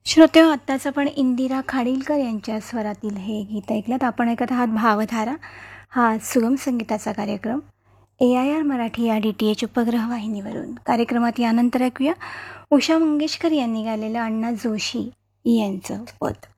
श्रोतेहो, आत्ताच आपण इंदिरा खाडीलकर यांच्या स्वरातील हे गीत ऐकलं. आपण ऐकत आहात भावधारा, हा सुगम संगीताचा कार्यक्रम AIR मराठी या DTH उपग्रह वाहिनीवरून. कार्यक्रमात यानंतर ऐकूया उषा मंगेशकर यांनी गायलेलं अण्णा जोशी यांचं पद.